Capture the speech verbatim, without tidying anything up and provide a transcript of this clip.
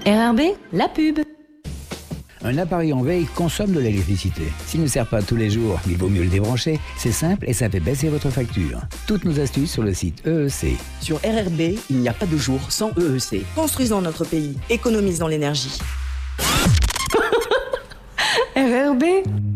R R B, la pub. Un appareil en veille consomme de l'électricité. S'il ne sert pas tous les jours, il vaut mieux le débrancher. C'est simple et ça fait baisser votre facture. Toutes nos astuces sur le site E E C. Sur R R B, il n'y a pas de jour sans E E C. Construisons notre pays, économisons l'énergie.